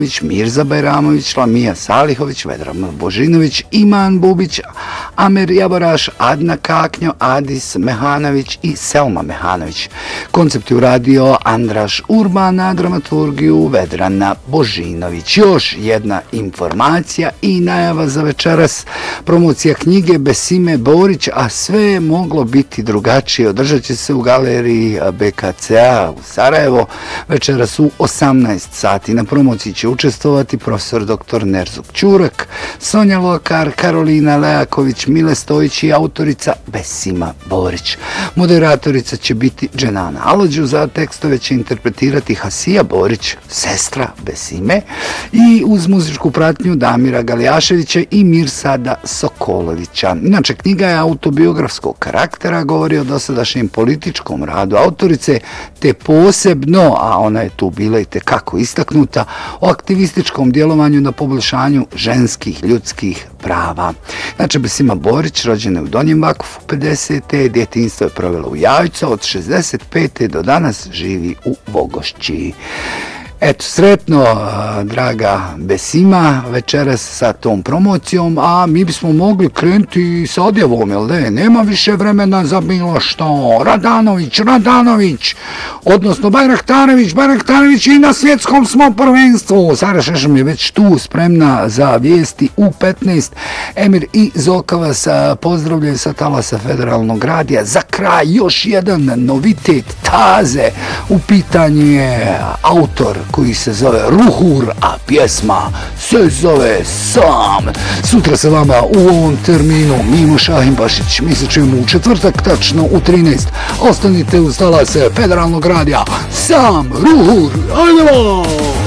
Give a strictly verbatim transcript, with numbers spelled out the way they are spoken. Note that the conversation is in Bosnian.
Mirza Bajramović, Lamija Salihović, Vedran Božinović, Iman Bubić, Amer Jaboraš, Adna Kaknjo, Adis Mehanović i Selma Mehanović. Koncept je uradio Andraš Urban, na dramaturgiju Vedrana Božinović. Još jedna informacija i najava za večeras. Promocija knjige Besime Borić, a sve je moglo biti drugačije. Održat će se u galeriji B K C-a u Sarajevo večeras u osamnaest sati. Na promociji će učestvovati profesor doktor Nerzuk Ćurak, Sonja Lokar, Karolina Lejaković, Mile Stojić i autorica Besima Borić. Moderatorica će biti Dženana Alođu, za tekstove će interpretirati Hasija Borić, sestra Besime, i uz muzičku pratnju Damira Galijaševića i Mirsada Sokolovića. Inače, knjiga je autobiografskog karaktera, govori o dosadašnjem političkom radu autorice, te posebno, a ona je tu bila i tekako istaknuta, o aktivističkom djelovanju na poboljšanju ženskih ljudskih prava. Znači, Besima Borić, rođena je u Donjem Vakufu pedesete. Djetinjstvo je provela u Jajcu, od šezdeset pete do danas živi u Vogošći. Eto, sretno, draga Besima, večeras sa tom promocijom, a mi bismo mogli krenuti sa odjavom, jel ne? Nema više vremena za bilo što. Radanović, Radanović, odnosno Bajraktarević, Bajraktarević i na svjetskom smo prvenstvu. Sara Šešem je već tu, spremna za vijesti u petnaest. Emir i Zoka vas pozdravljaju sa talasa Federalnog radija. Za kraj još jedan novitet Taze. U pitanju je autor koji se zove Ruhur, a pjesma se zove Sam. Sutra se vama u ovom terminu Mimo Šahin Bašić. Mi se čujemo u četvrtak, tačno u trinaest. Ostanite uz talase Federalnog radija. Sam, Ruhur, ajde vam!